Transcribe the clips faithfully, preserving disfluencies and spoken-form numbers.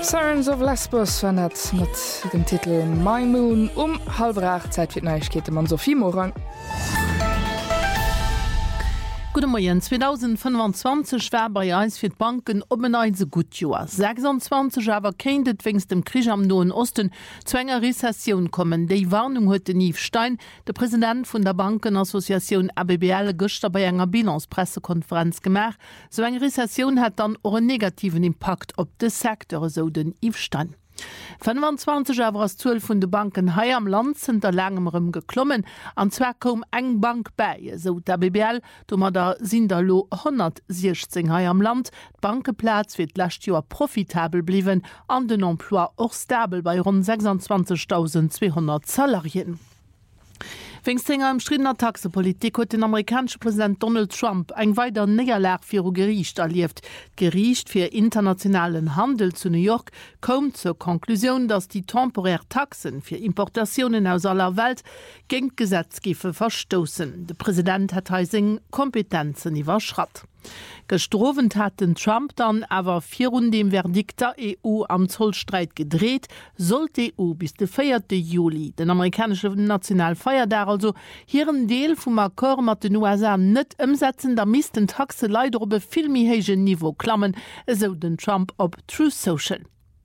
Sirens of Lesbos war net mit dem Titel My Moon um halb acht Zeit fir Neuigkeiten man Sophie Morang. Gute Morgen. zwanzig fünfundzwanzig war bei eins für die Banken um ein so gut Jahr. sechsundzwanzig aber kein das wegen dem Krieg am Nahen Osten zu einer Rezession kommen. Die Warnung heute Nief Stein, der Präsident von der Bankenassoziation A B B L, gestern bei einer Bilanzpressekonferenz gemacht. So eine Rezession hat dann auch einen negativen Impact auf den Sektor, so den Nief Stein. fünfundzwanzig aber als zwölf von den Banken hier am Land sind der langem geklommen, an zwar kaum eng Bank bei, so der B B L, da da sind da lo hundertsechzehn hier am Land. Die Bankenplatz wird letztes Jahr profitabel bleiben, an den Emploi auch stabil bei rund sechsundzwanzigtausendzweihundert Salarien. Wegen am stridender Taxepolitik hat den amerikanischen Präsident Donald Trump ein weiter Niederlage für ein Gericht erlebt. Gericht für internationalen Handel zu New York kommt zur Konklusion, dass die temporären Taxen für Importationen aus aller Welt gegen Gesetzgeber verstoßen. Der Präsident hat seine Kompetenzen überschritten. Gestroven hat den Trump dann aber vier Runden dem Verdikt der E U am Zollstreit gedreht, sollte E U bis den vierten Juli, den amerikanischen Nationalfeiertag, also hier ein Teil vom Akkord mit den U S A nicht umsetzen, da müssten Taxen leider auf ein viel mehr hohes Niveau klammen, so den Trump auf Truth Social.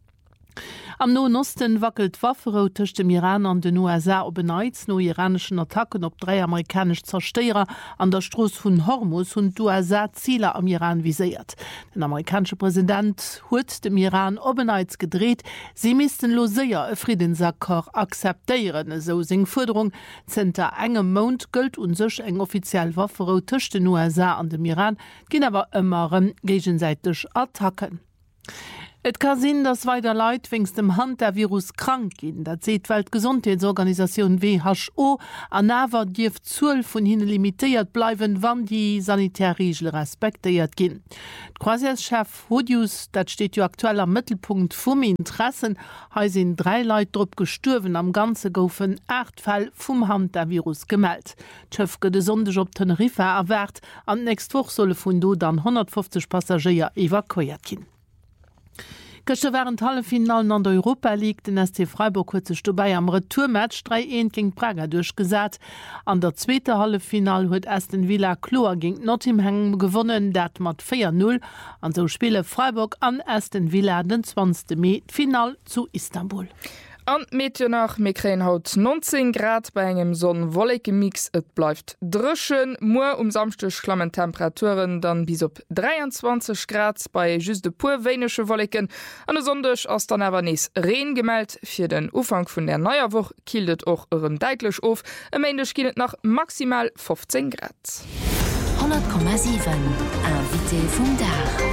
Am Nahen Osten wackelt Waffenruhe zwischen dem Iran und den U S A ob beneits no iranischen Attacken auf drei amerikanische Zerstörer an der Straße von Hormuz und die U S A Ziele am Iran visiert. Der amerikanische Präsident hat dem Iran ob beneits gedreht, sie müssten lo sehr ein Friedensakkord akzeptieren. So seine Forderung hinter engem Mond gilt und sich eng offiziell Waffenruhe zwischen den U S A und dem Iran, gehen aber immer gegenseitig Attacken. Et kann sinn, dass weiter Leid wings dem Hand der Virus krank gehen. Dat seht Weltgesundheitsorganisation W H O an awer Dief zwölf von hinne limitiert bleiben, wann die Sanitärregel respektiert gin. Quasi-Chef Hodius, dat steht jo aktuell am Mittelpunkt vum Interessen, ha sind drei Leute drop gestürven am ganze goufen acht Fall vum Hand der Virus gemeldt. Tschöfke de Sonntag op Tenerife erwert, an nächst Woche solle vun do dann hundertfünfzig Passagier evakuiert gin. Gestern während Halbfinalen an der Europa League den S C Freiburg kurz vorbei am Retourmatch drei eins gegen Prager durchgesagt. An der zweiten Halbfinale hat Aston Villa klar gegen Nottingham gewonnen, dat mit vier null. Und so spielen Freiburg an Aston Villa den zwanzigsten Mai Final zu Istanbul. An Meteor nach Mikren haut neunzehn Grad bei engem Sonn-Wolke-Mix. Et bleibt drschen. Mur um Samstag klammen Temperaturen dann bis op dreiundzwanzig Grad bei just de pur wenische Wolken. An der Sonntag ass dann awer nees Regen gemeldt. Für den Ufang vun der neuer Woch kildet och euren deitlich auf. Am Ende ginet nach maximal fünfzehn Grad. hundert Komma sieben Invité vum Dach.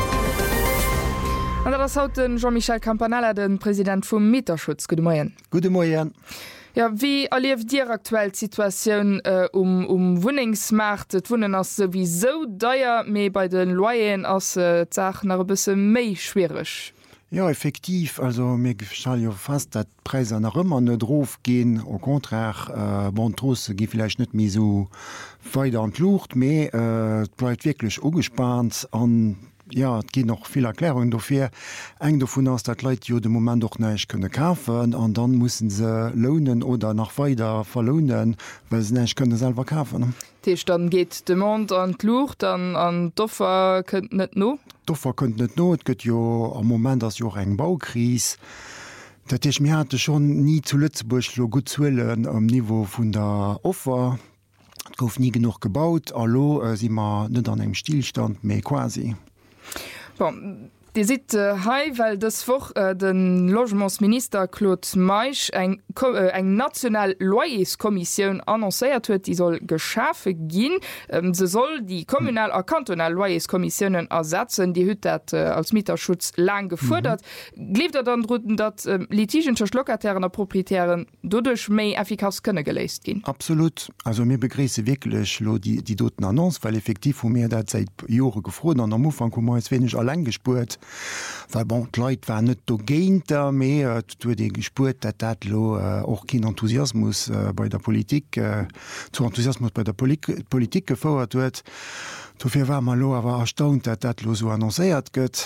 Und das haut den Jean-Michel Campanella, den Präsident vom Mieterschutz. Guten Morgen. Guten Morgen. Ja, wie erlebt dir aktuell die Situation äh, um, um Wohnungsmarkt? Das Wohnen ist sowieso teuer, aber bei den Loyers ist äh, die Sache noch ein bisschen mehr schwierig. Ja, effektiv. Also, mir stelle ja fast, dass die Preise noch immer nicht draufgehen. Au contraire, äh, bon, Trost geht vielleicht nicht mehr so weiter an die Luft, aber äh, bleibt wirklich angespannt. Und ja, es gibt noch viele Erklärungen dafür. Eng davon aus, dass die Leute ja den Moment doch nicht können kaufen und dann müssen sie lohnen oder noch weiter verlohnen, weil sie nicht können selber kaufen. Das dann geht der Mond an die Luft, dann an Doffer könnt nicht noch? Doffer könnt nicht noch. Es gibt ja am Moment, dass ja auch eine Baukrise. Das ist, mir hatte schon nie zu Lützeburg so gut zu wollen am Niveau von der Offer. Es gouf nie genug gebaut. Hallo, äh, sind wir nicht an einem Stillstand, mehr quasi. Bon, die sieht äh, hei, weil das Woch äh, den Logementsminister Claude Meisch eng äh, eng national Loyerskommission annonciert huet, die soll geschaffen gin. Ähm, sie soll die kommunal a kantonal Loyerskommissionen ersetzen, die hüt dat äh, als Mieterschutz lang gefordert. Mhm. Lebt er dann drüten, dat äh, litigensche Lokatieren der Proprietären dodurch méi effikaz könne geleist gin? Absolut. Also mir begrüße wirklich lo, die, die doten Annonce, weil effektiv wo mir dat seit Jahre gefroren an am Anfang kommen jetzt wenig allein gespurt. weil bon Leiit war net do geinter mé hue de gespurt, dat dat lo och kin Enthusiasmus äh, bei der Politik äh, zu Enthusiasmus bei der Poli Politik gefordert huet. Dofir war mal lo awer erstaunt, dat dat lo so annoncéiert gëtt.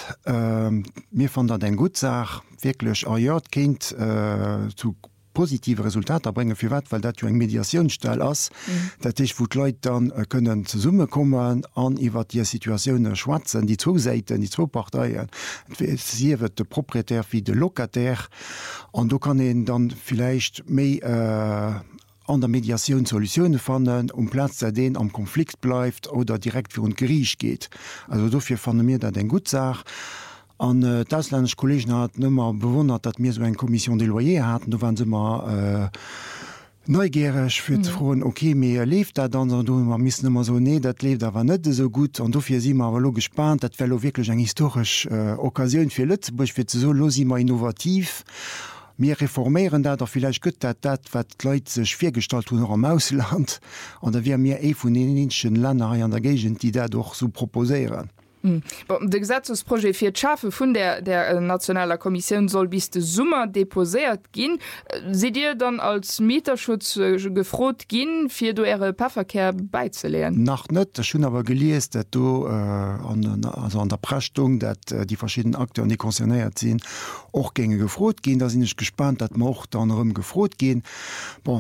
Mir fan dat eng gut Sach wirklich aiert kind äh, zu positive Resultate bringe fir wat, weil dat eng Mediationsstelle ass, mhm. dat ich wo Leiit dann äh, können ze Summe kommen an iwwer die Situationune schwatzen, die Zuseiten, die zwo Parteiien. Sie wird de proprietär wie de Lokatär an du kann en dann vielleicht méi äh, an der Mediation Solutionen fanden, um Platz der den am Konflikt bleibt oder direkt für un Griech geht. Also dofir fan mir dat en gut Sach. An äh, d'ausländsch Kolleggen hat nëmmer bewundert, dat mir so eng Kommission de Loyer hatten, du waren se immer äh, neugierig fir ze froen okay mé lebt dat dann du miss immer so nee, dat lebt war net so gut an dofir si immer lo gespannt, dat well wirklich eng historisch äh, Occasion fir Lützeburg fir so los immer innovativ. Mir reformieren dat der vielleicht gëtt dat dat wat Leiit sech firstalt hun am Ausland an da wie mir e vun den inschen Länder an der Gegent, die dat doch so proposeieren. Mm. De Gesetzesprojekt fir Schafe vun der, der äh, nationaler Kommission soll bis de Summer deposiert ginn. Se dir dann als Mieterschutz äh, gefrot ginn, fir du Äre Paverkehr beizelehren? Nach net schon awer gelees, dat du äh, an, also an der Prechtung, dat äh, die verschiedenen Akteuren die konzernéiert sinn och gänge gefrot gin, da sinn ich gespannt, dat mocht anderem gefrot gin. Bon.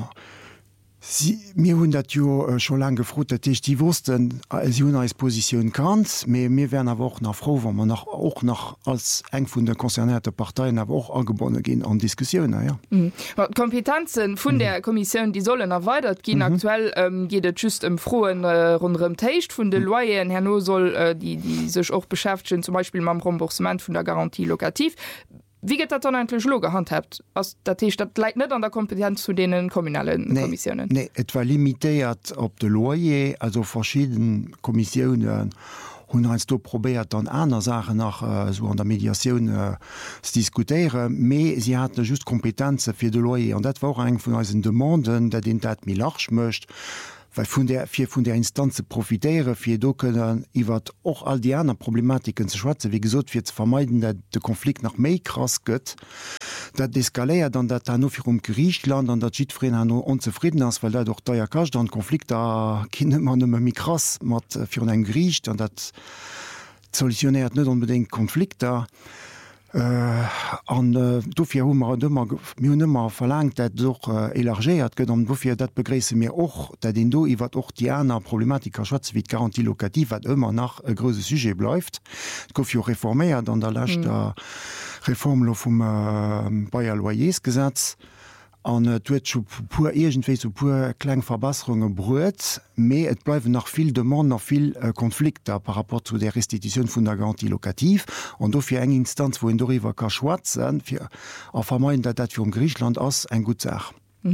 Sie, mir hunn dat Jo äh, schon lang gefrot, dat ich die wussten als Jun als Position kannt, mir wären awer auch nach froh, wann man nach auch noch als eng vun der konzernierte Parteien awer auch angebunden gin an Diskussionen. Ja. Mhm. Kompetenzen vun mhm. der Kommission die sollen erweitert gin. Mhm. Aktuell ähm, geht just im frohen äh, runrem Techt vun de mhm. Loyer Herrno soll äh, die die sech auch beschäftigen, zum Beispiel mam Remboursement vun der Garantie lokativ. Wie geht dat dann eigentlich lo gehandhabt? Dat leit net an der Kompetenz zu denen kommunalen nee, Kommissionen? Nee, et war limitiert op de Loyer, also verschieden Kommissionen hun als du probiert an einer Sache nach äh, so an der Mediation äh, zu diskutieren, me sie hat just Kompetenze fir de Loyer. Und dat war auch eng von als Demanden, dat den dat mir lach mcht. Weil von der vier von der Instanze profitiere fir do können iwwer och all die anderen Problematiken ze schwaze wie gesot fir zu vermeiden, dat de Konflikt nach méi krass gëtt, dat deskaléiert dann dat no fir um Griechland an dat Schifried han no unzufrieden ass, weil doch da ja kacht dann Konflikt da kind man mi krass mat fir eng Griecht an dat solutioniert net unbedingt Konflikt da. an uh, dofir hummer dëmmer Mynëmmer verlangt, dat doch uh, elargéiert gëtt an dofir dat begrése mir och, dat den do iwwer och die aner Problematiker Schatz wie Garantie lokativ, wat ëmmer nach e grose Sujet bleifft. Gouf jo reforméiert an der Lächter mm. Reformlo vum uh, Bayer Loyersgesetz. An huet pur egentéi zu pur kleng Verbasserungen bruet, méi et bleiwen nach viel Demand nach viel äh, Konflikter par rapport zu der Restitution vun der Garantie lokativ. An do fir eng Instanz, wo en doiwwer ka schwatzen, fir a vermeiden, dat dat fir um Griechland ass eng gut Sach.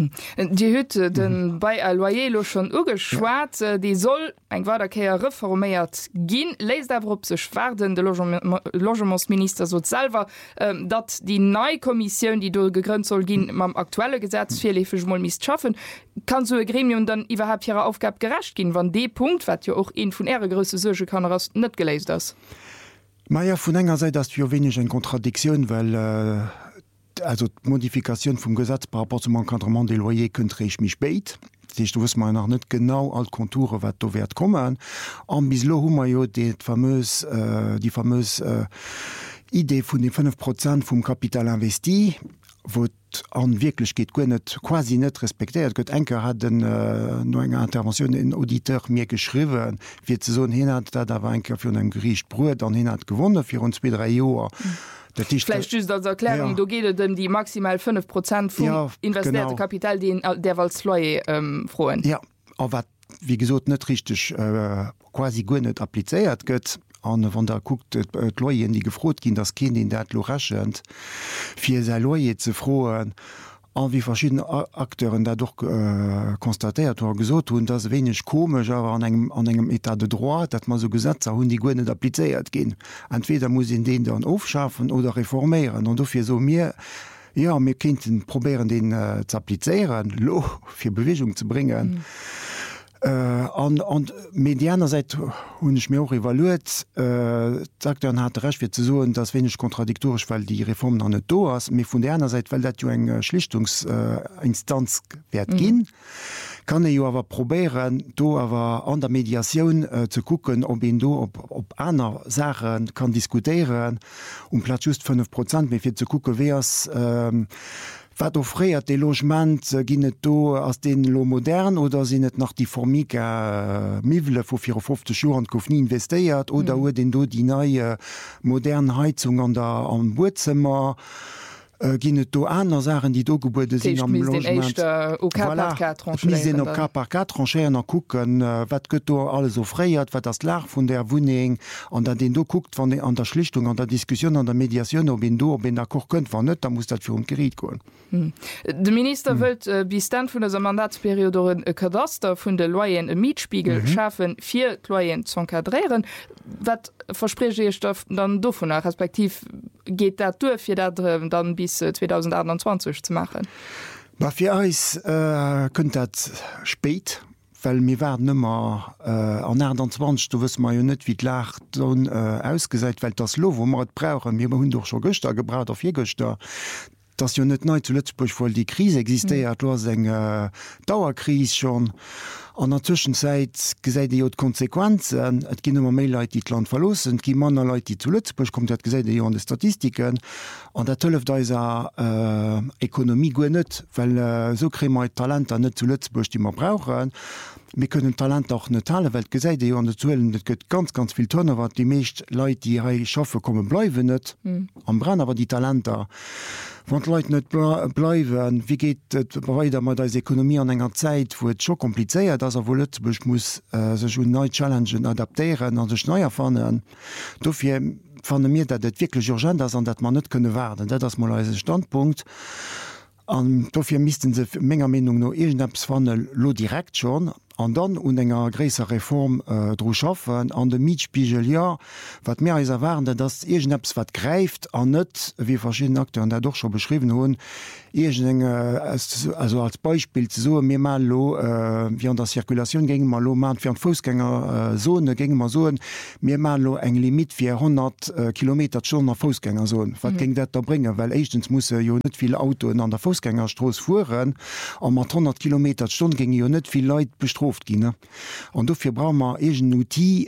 Die Hütte den mhm. bei Loyelo schon ugeschwart, ja. Die soll eng Waderkeier reforméiert ginn, leist awer op sech werden de Logementsminister Sozialwer, ähm, dat die Neikommissionun, die do gegrünnt soll ginn mhm. mam aktuelle Gesetz fir lefech moll mis schaffen, kann so e Gremium dann iwwerhap ihrer Aufgabe gerecht ginn, wann de Punkt wat jo och en vun Äre grösse Sche kann er net geléist ass. Meier vun enger seit dat fir wenig en Kontradiktion, weil äh also Modifikation vom Gesetz par rapport zum Encadrement des Loyers könnte ich mich spät. Du wusst man noch nicht genau all Konture wat do wert kommen. An bis lo hummer jo die fameuse äh, die fameuse äh, Idee von den fünf Prozent vom Kapital investi, wo an wirklich geht net quasi net respektiert. Gott enker hat den äh, no enger Intervention in Auditeur mir geschrieben, wie ze so hin hat, da da war enker für einem Griech Brut an hin hat gewonnen für uns zwei drei Joer. Mhm. Erklärung ja. Du geht denn die maximal fünf Prozent vom ja, investierte genau. Kapital den der Walsloie ähm, frohen. Ja, aber wie gesagt nicht richtig äh, quasi gut nicht appliziert gött an wann der guckt äh, Leute, die gefroht gehen das Kind in der Loreschend für sein Loyer zu frohen. An wie verschiedene Akteuren dadurch äh, konstatiert oder gesot hun das wenig komisch aber an engem an engem Etat de droit, dat man so Gesetzer hun die Gwne appliiert gehen. Entweder muss in den dann aufschaffen oder reformieren und dafür so mir ja mir Kinden probieren den äh, zu appliieren lo für Bewegung zu bringen. Mhm. an an Medianer seit hun ich mir auch evaluiert äh, sagt er hat recht wie zu so das wenig kontradiktorisch, weil die Reformen an do hast mir von der einer Seite, weil dat eng Schlichtungsinstanz äh, wert gin mhm. kann er jo aber probieren do aber an der Mediation äh, zu gucken, ob ihn do ob, ob einer Sachen kann diskutieren um Platz just fünf Prozent wie zu gucken wers ähm, wat offréiert de Logement äh, ginnet do ass den lo modern oder sinnet nach die Formika äh, Mivele vu vierhundertfünfzig Joer an gouf nie investéiert oder huet mm. den do die neue modern Heizung an der am Bootzimmer äh, ginnet do aner Sachen, die do gebude sinn am Logement trancheieren er kucken äh, wat gëtt do alles offréiert, wat das Lach vun der Wuning an der den do guckt van an der Schlichtung an der Diskussion an der Mediation ob bin do bin der koch könnt war net, da muss dat fir um Geriet goen. Hm. De Minister hm. wëlt äh, bis dann vun der Mandatsperiode e Kadaster vun de Loien e Mietspiegel mhm. schaffen vier Loien zu enkadréieren. Wat versprestoff dann do vun nach respektiv geht dat du fir dat äh, dann bis äh, zwanzig einundzwanzig zu machen. Ba fir eis äh, kënnt dat spéit. Well mir war nëmmer äh, an achtundzwanzig du wës ma jo net wie lach so äh, ausgesäit, weil das Lo wo mat brauchen mir hunn doch schon Göster gebraut auf je Göster. dass jo net neu zu Lützburg voll die Krise existiert, mhm. eng äh, Dauerkrise schon. An der Zwischenzeit gesäit jo Konsequenzen, et ginn immer méi Leiit die Land verlossen, gi Manner Leiit die zu Lützburg kommt dat gesäit jo an de Statistiken an der tëlleft deiser äh, Ekonomie goe net, well äh, so krémer Talenter net zu Lützburg die man brauchen. Wir können Talent auch net alle Welt gesäide jo an der Zuelen, dat gëtt ganz ganz viel Tonne, wat die meescht Leiit die ha schaffe kommen bleiwen net mm. am Brenn awer die Talenter. Wann Leiit net bleiwen, wie geht et weiter mat als Ekonomie an enger Zeit, wo et scho kompliceéiert, dats er wo Lützburg muss äh, sech hun neue Challengen adaptieren an sech neu erfannen. Dofir fan mir, dat et wirklich urgent ass an dat man net könne werden. Dat ass mal als Standpunkt. An dofir misisten se méger Menung no Egenapps fannnen lo direkt schon. An dann un enger gréser Reform äh, dro schaffen an de Mietspiegel ja wat mehr is erwaren, dat Egenapps wat greift an net wie verschiedene Akteuren der doch schon beschrieben hunn also als Beispiel so mir mal lo äh, wie an der Zirkulation gegen mal lo man fir Fußgänger äh, Zone gegen mal so mir mal lo eng Limit fir hundert äh, Kilometer schon nach Fußgänger so wat mhm. ging dat da bringen, weil echtens muss jo net viel Auto an der Fußgängerstroß fuhren an mat hundert Kilometer Stunde ging jo net viel Leute bestroft gin an dofir bra man egen Uti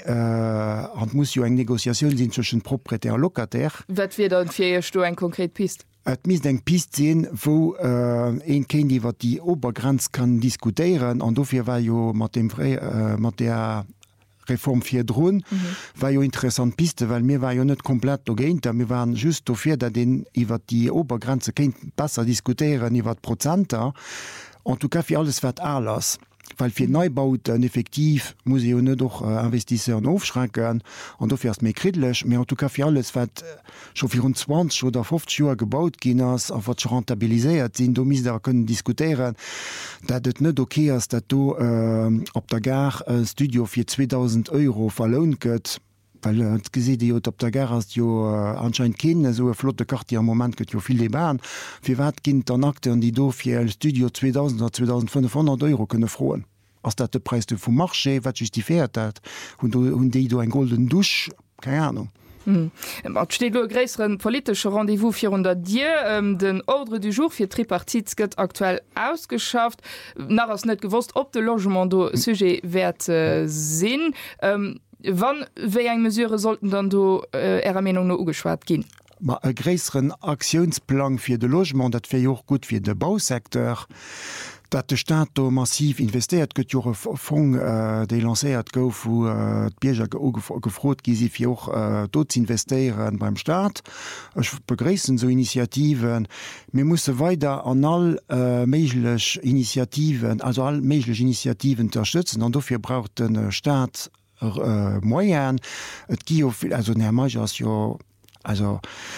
an äh, muss jo eng Negoziation sinn zwischen proprietär lokatär. Wat wir dann fir Sto ein konkret Pist? Et mis eng Pist sinn, wo äh, en ken die wat die Obergrenz kann diskutieren an dofir war jo mat dem äh, mat der Reform fir droen mhm. war jo interessant Piste, weil mir war jo net komplett ogéint, mir waren just dofir, dat den iwwer die Obergrenze kenint besser diskutieren iwwer Prozenter an tout cas fir alles wat alles. Weil fir Neubauten effektiv muss jo net doch äh, Investisseuren aufschränken an do first méi kritlech, mé an tout cas fir alles wat schon vierundzwanzig oder fünfzig Joer gebaut gin ass a wat rentabiliséiert sinn, do mis da können diskutieren, dat et net okay ass, dat do äh, op der gar äh, Studio fir zweitausend Euro verloun gëtt. Weil äh, gesehen die op der Gar hast jo äh, anscheinend kennen so flotte Karte am moment gëtt jo viel Bahn wie wat kind der Akte an die dofir Studio zweitausend oder zweitausendfünfhundert Euro könne frohen ass dat de Preis du vum Marché wat justifiiert dat hun hun déi do en golden Dusch keine Ahnung. Mm. steht gräeren politische Rendevous vierhundert Dir ähm, den Ordre du jour fir Tripartit gëtt aktuell ausgeschafft nach ass net gewusst op de Logement do mm. sujet wert äh, sinn. Ähm, Wann wéi eng mesureure sollten dann do äh, Ärer Menung no ugeschwart ginn? Ma e gréiseren Aktionsplan fir de Logement, dat fir joch gut fir de Bausektor, dat de Staat do massiv investiert, gëtt jo Fong äh, déi lacéiert gouf wo äh, d Bierger gefrot gisi fir och äh, dot investéieren beim Staat. Ech begréessen so Initiativen. mir musssse weiter an all äh, méiglech Initiativen, also all méiglech Initiativen unterstützen, an dofir braucht den äh, Staat Uh, Moien et gi also jo also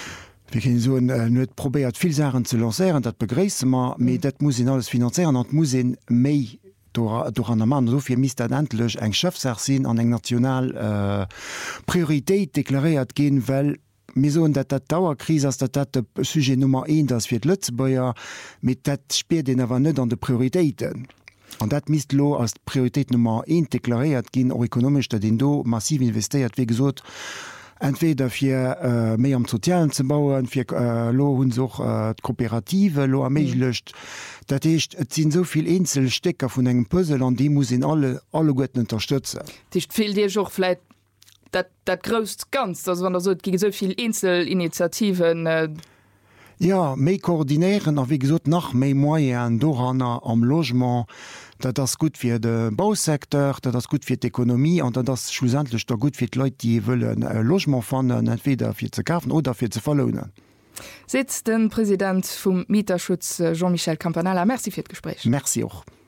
wie so net probiert viel Sachen zu lancieren, dat begréisse ma méi dat muss in alles finanzieren an muss méi durch an der Mann sofir mis dat entlech eng Schëfsach sinn an eng national äh, Prioritéit deklariert gin, well so dat dat Dauerkrise ass dat dat de Sujet Nummer een dats fir d Lëtzbeier mit dat speer den awer net an de Prioritéiten. an dat mis lo als Priorität Nummer een deklariert gin auch ekonomisch, dat den do massiv investiert wie gesot entweder fir äh, méi am sozialen ze bauen, fir äh, lo hun soch äh, Kooperative lo a méich lecht. Mhm. Dat heißt, et sinn soviel Einzelstecker vun engem Pësel an die muss in alle alle Gotten unterstützen. Dicht fil Dir joch vielleicht dat dat gröst ganz, wann der so gi soviel Inselinitiativen. Äh Ja, méi koordinieren a wie gesot nach méi Moien Doranner am Logement, dat das gut fir de Bausektor, dat das gut fir d'Ekonomie an dat das schlussendlech der gut fir d Leute, die wëllen äh, Logement fannen, entweder fir ze kaufen oder fir ze verlonen. Sitzt den Präsident vum Mieterschutz Jean-Michel Campanella. Merci fir d Gespräch. Merci auch.